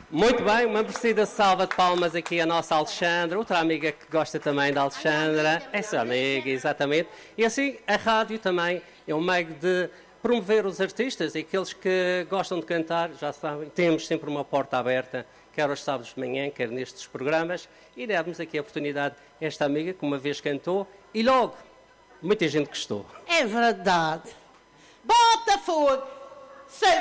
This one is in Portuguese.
Muito bem, uma merecida salva de palmas aqui a nossa Alexandra, outra amiga que gosta também da Alexandra, essa amiga, exatamente. E assim, a rádio também é um meio de promover os artistas e aqueles que gostam de cantar, já sabem, temos sempre uma porta aberta, quer aos sábados de manhã, quer nestes programas, e demos aqui a oportunidade a esta amiga que uma vez cantou e logo, muita gente gostou. É verdade. Botafogo!